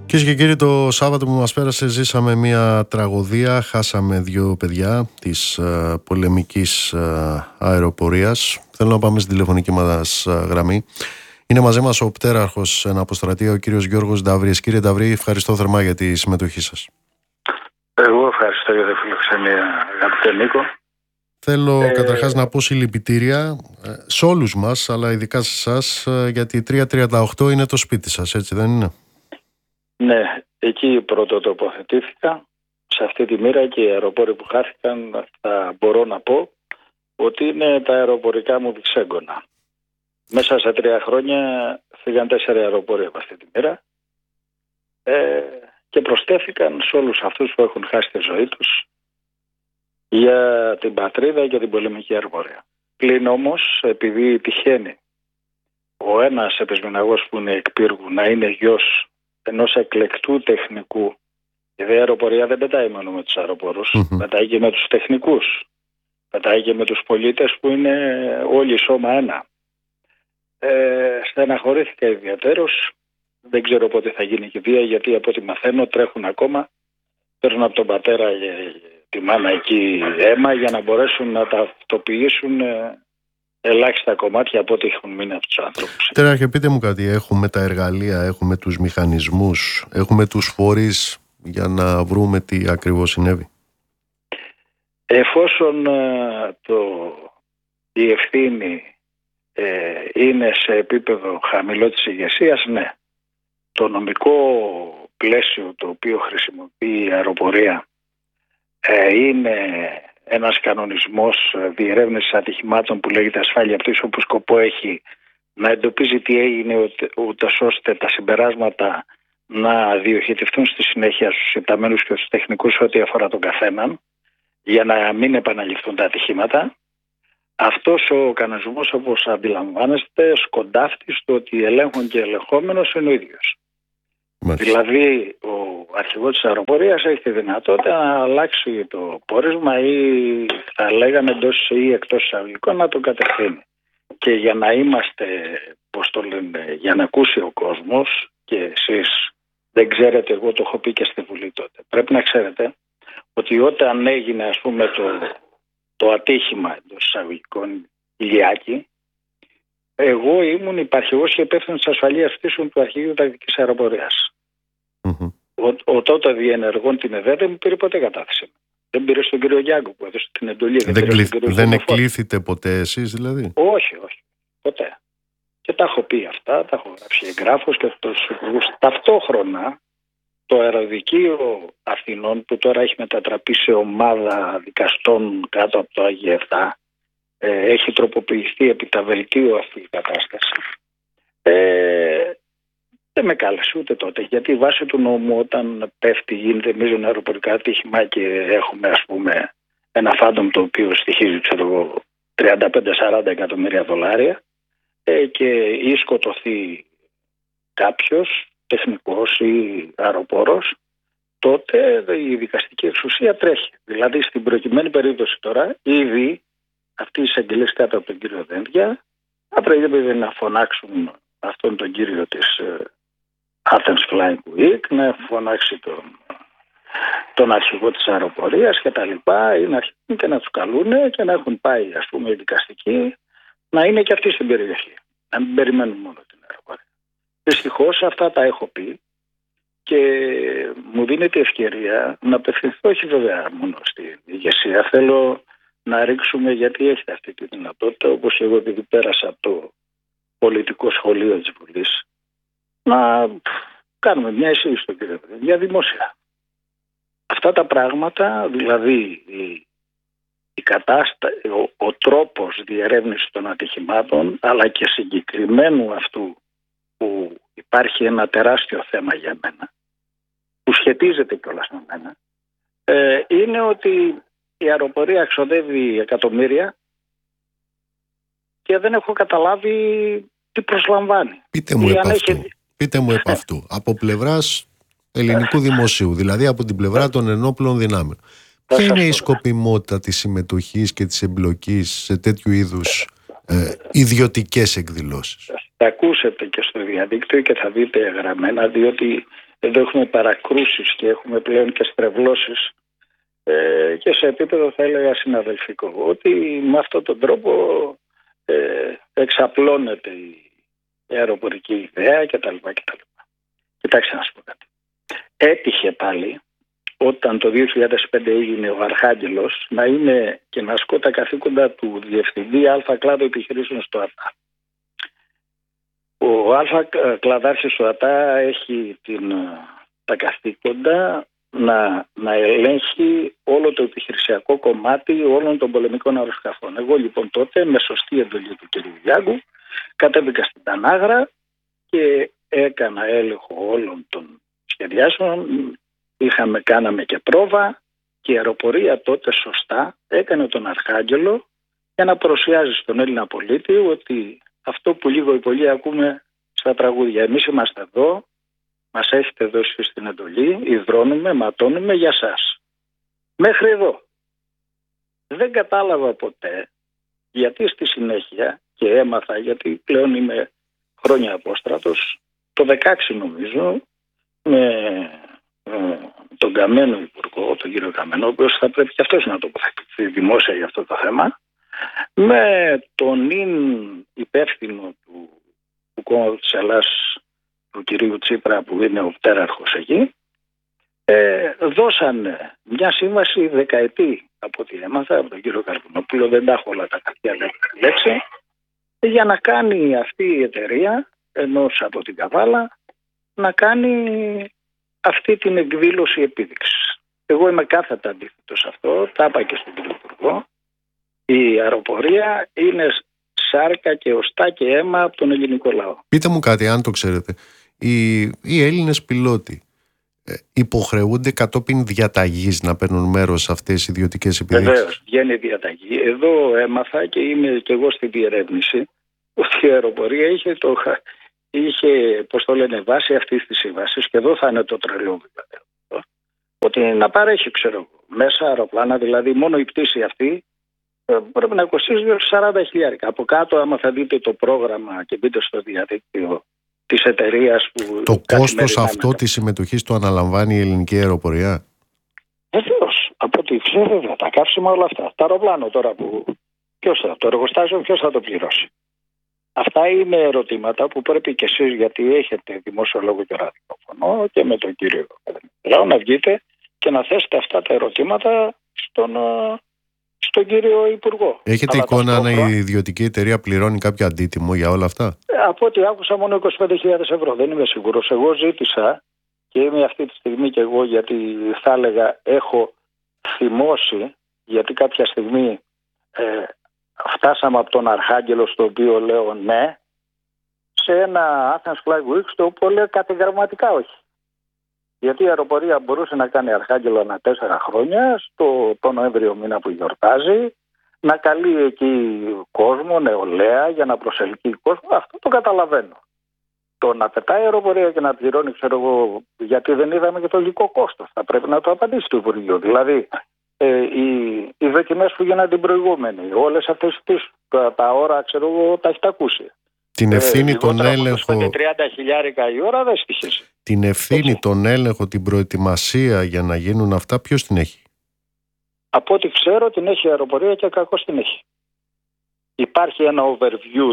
Κυρίες και κύριοι, το Σάββατο που μας πέρασε ζήσαμε μια τραγωδία. Χάσαμε 2 παιδιά της πολεμικής αεροπορίας. Θέλω να πάμε στην τηλεφωνική μας γραμμή. Είναι μαζί μας ο πτέραρχος εν αποστρατεία, ο κύριος Γιώργος Νταβρής. Κύριε Νταβρή, ευχαριστώ θερμά για τη συμμετοχή σας. Εγώ ευχαριστώ για τη φιλοξενία, αγαπητέ Νίκο. Θέλω καταρχάς να πω συλληπιτήρια σε όλους μας, αλλά ειδικά σε εσάς, γιατί 338 είναι το σπίτι σας, έτσι δεν είναι? Ναι, εκεί πρώτο τοποθετήθηκα, σε αυτή τη μοίρα, και οι αεροπόροι που χάθηκαν, θα μπορώ να πω ότι είναι τα αεροπορικά μου διξέγγωνα. Μέσα σε 3 χρόνια φύγαν 4 αεροπόροι από αυτή τη μοίρα και προσθέθηκαν σε όλους αυτούς που έχουν χάσει τη ζωή τους για την πατρίδα και την πολεμική αεροπορία. Πλην όμως, επειδή τυχαίνει ο ένας επισμηναγός που είναι εκ πύργου να είναι γιος ενός εκλεκτού τεχνικού, η αεροπορία δεν πετάει μόνο με τους αεροπόρους, πετάει και με τους τεχνικούς, πετάει και με τους πολίτες που είναι όλοι σώμα ένα. Στεναχωρήθηκα ιδιαίτερος. Δεν ξέρω πότε θα γίνει η κηδεία, γιατί από ό,τι μαθαίνω τρέχουν ακόμα, παίρνουν από τον πατέρα τη μάνα εκεί αίμα για να μπορέσουν να ταυτοποιήσουν ελάχιστα κομμάτια από ό,τι έχουν μείνει από τους άνθρωπους. Τέραρχε, πείτε μου κάτι, έχουμε τα εργαλεία, έχουμε τους μηχανισμούς, έχουμε τους φορείς για να βρούμε τι ακριβώς συνέβη? Εφόσον η ευθύνη είναι σε επίπεδο χαμηλό της ηγεσίας, ναι. Το νομικό πλαίσιο το οποίο χρησιμοποιεί η αεροπορία είναι ένας κανονισμός διερεύνησης ατυχημάτων που λέγεται ασφάλεια πτήσεων, που σκοπό έχει να εντοπίζει τι έγινε, ούτως ώστε τα συμπεράσματα να διοχετευτούν στη συνέχεια στους υπταμένους και στους τεχνικούς ό,τι αφορά τον καθέναν, για να μην επαναληφθούν τα ατυχήματα. Αυτός ο κανονισμός, όπως αντιλαμβάνεστε, σκοντάφτει στο ότι ελέγχον και ελεγχόμενος είναι ο ίδιος. Δηλαδή, ο αρχηγός της αεροπορίας έχει τη δυνατότητα να αλλάξει το πόρισμα ή, θα λέγαμε, εντός ή εκτός εισαγωγικών, να τον κατευθύνει. Και για να είμαστε, πώς το λένε, για να ακούσει ο κόσμος, και εσείς δεν ξέρετε, εγώ το έχω πει και στη Βουλή τότε, πρέπει να ξέρετε ότι όταν έγινε, ας πούμε, το ατύχημα εντός εισαγωγικών Ηλιάκη, εγώ ήμουν υπαρχηγός και υπεύθυνος της ασφαλείας πτήσεων του Αρχηγείου Τακτικής Αεροπορίας. Ο τότε διενεργών την ΕΔΕ δεν μου πήρε ποτέ κατάθεση. Δεν πήρε στον κύριο Γιάγκο που έδωσε την εντολή. Δεν εκλήθητε ποτέ εσείς δηλαδή? Όχι, ποτέ. Και τα έχω πει αυτά, τα έχω γράψει εγγράφος και τους υπουργούς. Ταυτόχρονα το αεροδικείο Αθηνών, που τώρα έχει μετατραπεί σε ομάδα δικαστών κάτω από το ΑΓ7, έχει τροποποιηθεί επί τα βελτίου αυτή η κατάσταση. Δεν με κάλεσε ούτε τότε, γιατί βάσει του νόμου, όταν πέφτει, γίνεται μείζον αεροπορικά ατύχημα και έχουμε, ας πούμε, ένα φάντομ το οποίο στοιχίζει, ξέρω εγώ, 35-40 εκατομμύρια δολάρια, και ή σκοτωθεί κάποιος τεχνικός ή αεροπόρος, τότε η δικαστική εξουσία τρέχει. Δηλαδή, στην προκειμένη περίπτωση τώρα, ήδη αυτοί οι εισαγγελίες κάτω από τον κύριο Δένδια θα πρέπει να φωνάξουν αυτόν τον κύριο της Athens Flying Week, να φωνάξει τον αρχηγό της αεροπορίας και τα λοιπά, ή να αρχίσουν και να τους καλούν και να έχουν πάει, ας πούμε, οι δικαστικοί να είναι και αυτοί στην περιοχή. Να μην περιμένουν μόνο την αεροπορία. Δυστυχώς αυτά τα έχω πει και μου δίνεται ευκαιρία να απευθυνθώ, όχι βέβαια μόνο στην ηγεσία. Θέλω να ρίξουμε, γιατί έχετε αυτή τη δυνατότητα, όπως εγώ, επειδή πέρασα από το πολιτικό σχολείο της Βουλής, να κάνουμε μια εισήγηση στον κύριο για δημόσια. Αυτά τα πράγματα, δηλαδή ο τρόπος διερεύνησης των ατυχημάτων, αλλά και συγκεκριμένου αυτού που υπάρχει ένα τεράστιο θέμα για μένα, που σχετίζεται κιόλας με μένα, είναι ότι η αεροπορία εξοδεύει εκατομμύρια και δεν έχω καταλάβει τι προσλαμβάνει. Πείτε μου επ' αυτού. Από πλευράς ελληνικού δημοσίου, δηλαδή από την πλευρά των ενόπλων δυνάμεων. Ποια είναι η σκοπιμότητα της συμμετοχής και της εμπλοκής σε τέτοιου είδους ιδιωτικές εκδηλώσεις? Θα ακούσετε και στο διαδίκτυο και θα δείτε γραμμένα, διότι εδώ έχουμε παρακρούσεις και έχουμε πλέον και στρεβλώσεις και σε επίπεδο, θα έλεγα, συναδελφικό, ότι με αυτόν τον τρόπο εξαπλώνεται η αεροπορική ιδέα κτλ. Κοιτάξτε να σου πω κάτι. Έτυχε πάλι όταν το 2005 έγινε ο Αρχάγγελος να είναι και να ασκώ τα καθήκοντα του Διευθυντή Α Κλάδο Επιχειρήσεων στο ΑΤΑ. Ο Α Κλαδάρχης στο ΑΤΑ έχει τα καθήκοντα να ελέγχει όλο το επιχειρησιακό κομμάτι όλων των πολεμικών αεροσκαφών. Εγώ λοιπόν τότε, με σωστή εντολή του κ. Διάγκου, κατέβηκα στην Τανάγρα και έκανα έλεγχο όλων των σχεδιάσεων. Κάναμε και πρόβα και η αεροπορία τότε σωστά έκανε τον Αρχάγγελο για να παρουσιάζει στον Έλληνα πολίτη ότι αυτό που λίγο ή πολύ ακούμε στα τραγούδια. Εμείς είμαστε εδώ, μας έχετε δώσει στην εντολή, υδρώνουμε, ματώνουμε για σας. Μέχρι εδώ. Δεν κατάλαβα ποτέ γιατί στη συνέχεια, και έμαθα γιατί πλέον είμαι χρόνια απόστρατος, το 16 νομίζω, με τον Καμένο Υπουργό, τον κύριο Καμένο, ο οποίος θα πρέπει και αυτός να τοποθετηθεί δημόσια για αυτό το θέμα, με τον υπεύθυνο του κόμματος της Ελλάς, του κυρίου Τσίπρα, που είναι ο πτέραρχος εκεί, δώσαν μια σύμβαση δεκαετή, από ό,τι έμαθα από τον κύριο Καρπουνόπουλο, δεν τα έχω όλα τα χαρτιά λέξη, για να κάνει αυτή η εταιρεία, ενός από την Καβάλα, να κάνει αυτή την εκδήλωση επίδειξης. Εγώ είμαι κάθετα αντίθετος σε αυτό, τα είπα και στον κύριο Υπουργό. Η αεροπορία είναι σάρκα και οστά και αίμα από τον ελληνικό λαό. Πείτε μου κάτι, αν το ξέρετε. Οι Έλληνες πιλότοι υποχρεούνται κατόπιν διαταγής να παίρνουν μέρος σε αυτές τις ιδιωτικές επιδείξεις? Βεβαίως, βγαίνει διαταγή. Εδώ έμαθα και είμαι και εγώ στη διερεύνηση ότι η αεροπορία είχε, πώς το λένε, βάση αυτής της σύμβασης, και εδώ θα είναι το τρελό δηλαδή, ότι να παρέχει, μέσα αεροπλάνα, δηλαδή μόνο η πτήση αυτή πρέπει να κοστίζει 40.000. Από κάτω, άμα θα δείτε το πρόγραμμα και μπείτε στο διαδίκτυο της εταιρείας που... Το κόστος αυτό της συμμετοχής το αναλαμβάνει η ελληνική αεροπορία? Βεβαίως, από ό,τι ξέρω, τα καύσιμα, όλα αυτά. Το αεροπλάνο τώρα το εργοστάσιο ποιος θα το πληρώσει? Αυτά είναι ερωτήματα που πρέπει και εσείς, γιατί έχετε δημοσιολόγο και ραδιόφωνο, και με τον κύριο Λάου, να βγείτε και να θέσετε αυτά τα ερωτήματα στον κύριο Υπουργό. Έχετε εικόνα αν η ιδιωτική εταιρεία πληρώνει κάποιο αντίτιμο για όλα αυτά? Από ό,τι άκουσα, μόνο 25.000 ευρώ. Δεν είμαι σίγουρος. Εγώ ζήτησα και είμαι αυτή τη στιγμή και εγώ, γιατί θα έλεγα έχω θυμώσει, γιατί κάποια στιγμή φτάσαμε από τον Αρχάγγελο, στο οποίο λέω ναι, σε ένα Athens Fly Week, το οποίο λέω κατηγραμματικά όχι. Γιατί η αεροπορία μπορούσε να κάνει Αρχάγγελο ανά 4 χρόνια, το Νοέμβριο μήνα που γιορτάζει, να καλεί εκεί κόσμο, νεολαία, για να προσελκύει κόσμο. Αυτό το καταλαβαίνω. Το να πετάει η αεροπορία και να πληρώνει, γιατί δεν είδαμε και το υλικό κόστος. Θα πρέπει να το απαντήσει το Υπουργείο. Δηλαδή, οι δοκιμές που γίνανε την προηγούμενη, όλες αυτές τα ώρα, τα έχετε ακούσει. Την ευθύνη τον έλεγχο. 30.000 η ώρα δεν στοιχίζει. Την ευθύνη, τον έλεγχο, την προετοιμασία για να γίνουν αυτά, ποιος την έχει? Από ό,τι ξέρω, την έχει η αεροπορία και κακώς την έχει. Υπάρχει ένα overview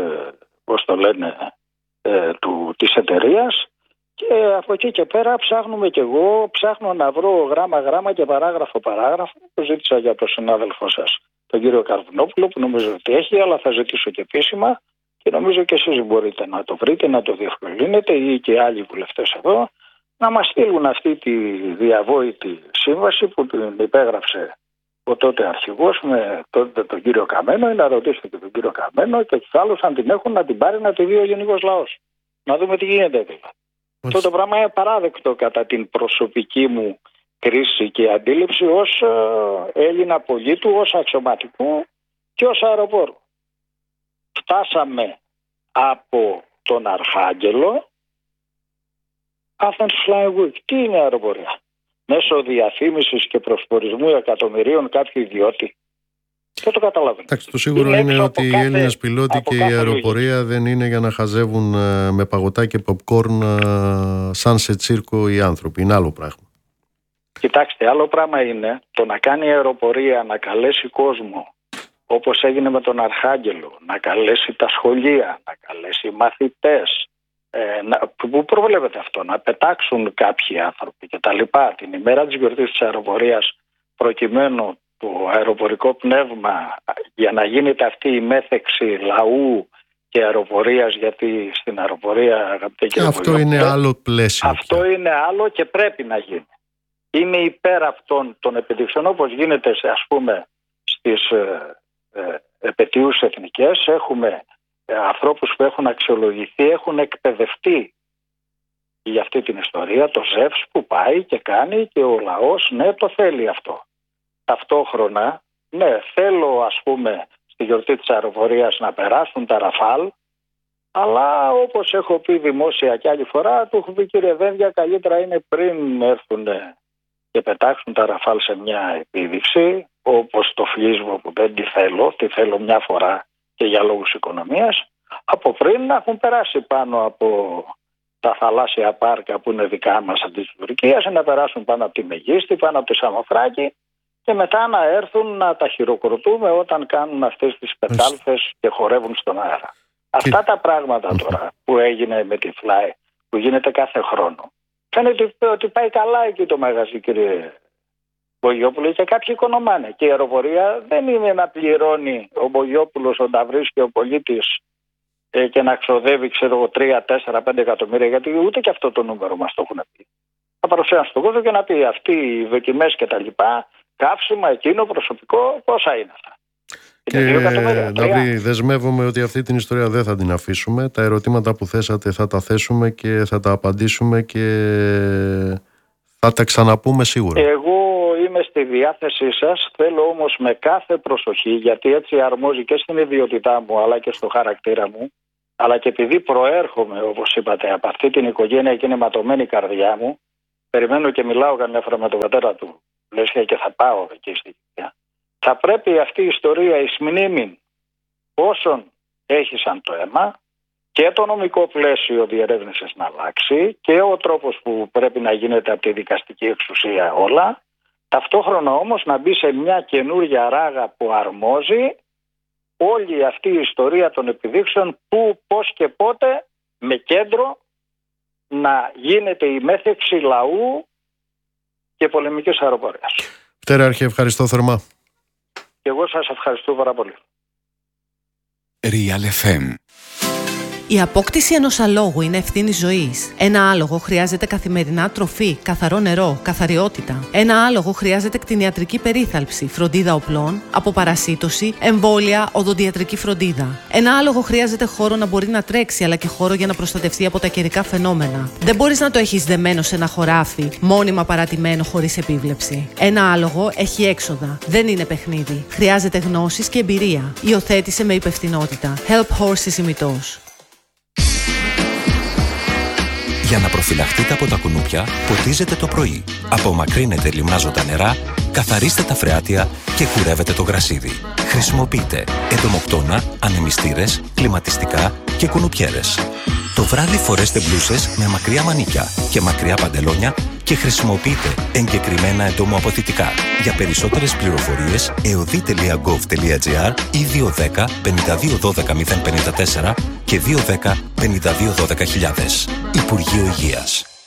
της εταιρείας, και από εκεί και πέρα ψάχνουμε, και εγώ ψάχνω να βρω γράμμα και παράγραφο. Το ζήτησα για τον συνάδελφό σας, τον κύριο Καρβουνόπουλο, που νομίζω ότι έχει, αλλά θα ζητήσω και επίσημα, και νομίζω και εσείς μπορείτε να το βρείτε, να το διευκολύνετε, ή και άλλοι βουλευτές εδώ, να μας στείλουν αυτή τη διαβόητη σύμβαση που την υπέγραψε ο τότε αρχηγός με τον κύριο Καμένο, ή να ρωτήσετε και τον κύριο Καμένο και τους άλλους, αν την έχουν, να την πάρει, να τη δει ο γενικός λαός. Να δούμε τι γίνεται δηλαδή. Αυτό το πράγμα είναι παράδεκτο κατά την προσωπική μου κρίση και αντίληψη ως Έλληνα πολίτου, ως αξιωματικού και ως αεροπόρου. Φτάσαμε από τον Αρχάγγελο Athens Fly Week. Τι είναι η αεροπορία? Μέσω διαφήμισης και προσπορισμού εκατομμυρίων κάποιου ιδιώτη. Δεν το καταλαβαίνω. Εντάξει, το σίγουρο είναι ότι οι Έλληνες πιλότοι και η αεροπορία δεν είναι για να χαζεύουν με παγωτά και popcorn σαν σε τσίρκο οι άνθρωποι. Είναι άλλο πράγμα. Κοιτάξτε, άλλο πράγμα είναι το να κάνει η αεροπορία, να καλέσει κόσμο, όπως έγινε με τον Αρχάγγελο, να καλέσει τα σχολεία, να καλέσει μαθητές. Πού προβλέπεται αυτό, να πετάξουν κάποιοι άνθρωποι και τα λοιπά την ημέρα της γιορτής της αεροπορίας, προκειμένου το αεροπορικό πνεύμα για να γίνεται αυτή η μέθεξη λαού και αεροπορίας, γιατί στην αεροπορία, αγαπητέ κύριε αυτό είναι άλλο πλαίσιο. Αυτό είναι άλλο και πρέπει να γίνει. Είμαι υπέρ αυτών των επιδείξεων, όπως γίνεται ας πούμε στις επετείους εθνικές. Έχουμε ανθρώπους που έχουν αξιολογηθεί, έχουν εκπαιδευτεί για αυτή την ιστορία, το ΖΕΦΣ που πάει και κάνει και ο λαός το θέλει αυτό. Ταυτόχρονα, θέλω ας πούμε στη γιορτή της αεροπορίας να περάσουν τα Ραφάλ, αλλά όπως έχω πει δημόσια και άλλη φορά, του έχω πει κύριε Δένδια, καλύτερα είναι πριν έρθουν και πετάξουν τα Ραφάλ σε μια επίδειξη, όπως το Φλίσβο που δεν τη θέλω μια φορά και για λόγους οικονομίας, από πριν να έχουν περάσει πάνω από τα θαλάσσια πάρκα που είναι δικά μας αντί της Τουρκίας, να περάσουν πάνω από τη Μεγίστη, πάνω από τη Σαμοθράκη και μετά να έρθουν να τα χειροκροτούμε όταν κάνουν αυτές τις πετάλφες και χορεύουν στον αέρα. Αυτά τα πράγματα τώρα που έγινε με τη Fly, που γίνεται κάθε χρόνο, φαίνεται ότι πάει καλά εκεί το μαγαζί, κύριε Μπογιόπουλο, και κάποιοι οικονομάνε. Και η αεροπορία δεν είναι να πληρώνει ο Μπογιόπουλος, ο Νταβρής και ο πολίτης και να ξοδεύει, 3, 4, 5 εκατομμύρια, γιατί ούτε και αυτό το νούμερο μας το έχουν πει. Θα παρουσιάσουν στον κόσμο και να πει αυτοί οι δοκιμές και τα λοιπά, καύσιμα, εκείνο, προσωπικό, πόσα είναι αυτά. Και Νταβρή, δεσμεύομαι ότι αυτή την ιστορία δεν θα την αφήσουμε. Τα ερωτήματα που θέσατε θα τα θέσουμε και θα τα απαντήσουμε και θα τα ξαναπούμε σίγουρα. Εγώ είμαι στη διάθεσή σας, θέλω όμως με κάθε προσοχή, γιατί έτσι αρμόζει και στην ιδιότητά μου αλλά και στο χαρακτήρα μου, αλλά και επειδή προέρχομαι, όπως είπατε, από αυτή την οικογένεια και είναι ματωμένη η καρδιά μου, περιμένω και μιλάω καμιά φορά με τον πατέρα του Λέσχια και θα πάω εκεί στη γυναίκα. Θα πρέπει αυτή η ιστορία εις μνήμη όσων έχησαν το αίμα και το νομικό πλαίσιο διερεύνησης να αλλάξει και ο τρόπος που πρέπει να γίνεται από τη δικαστική εξουσία όλα, ταυτόχρονα όμως να μπει σε μια καινούργια ράγα που αρμόζει όλη αυτή η ιστορία των επιδείξεων, που, πώς και πότε με κέντρο να γίνεται η μέθεξη λαού και πολεμικής αεροπορίας. Πτέραρχε, ευχαριστώ θερμά. Και εγώ σας ευχαριστώ πάρα πολύ. Real FM. Η απόκτηση ενός αλόγου είναι ευθύνη ζωής. Ένα άλογο χρειάζεται καθημερινά τροφή, καθαρό νερό, καθαριότητα. Ένα άλογο χρειάζεται κτηνιατρική περίθαλψη, φροντίδα οπλών, αποπαρασίτωση, εμβόλια, οδοντιατρική φροντίδα. Ένα άλογο χρειάζεται χώρο να μπορεί να τρέξει, αλλά και χώρο για να προστατευτεί από τα καιρικά φαινόμενα. Δεν μπορείς να το έχεις δεμένο σε ένα χωράφι, μόνιμα παρατημένο χωρίς επίβλεψη. Ένα άλογο έχει έξοδα. Δεν είναι παιχνίδι. Χρειάζεται γνώσεις και εμπειρία. Υιοθέτησε με υπευθυνότητα. Help Horses ημιτός. Για να προφυλαχτείτε από τα κουνούπια, ποτίζετε το πρωί. Απομακρύνετε λιμνάζοντα νερά, καθαρίστε τα φρεάτια και κουρεύετε το γρασίδι. Χρησιμοποιείτε εντομοκτώνα, ανεμιστήρες, κλιματιστικά και κουνουπιέρες. Το βράδυ φορέστε μπλούσες με μακριά μανίκια και μακριά παντελόνια και χρησιμοποιείτε εγκεκριμένα εντομοαποθητικά. Για περισσότερες πληροφορίες, eodi.gov.gr ή 210 52 12 054 και 210 52 12 000. Υπουργείο Υγείας.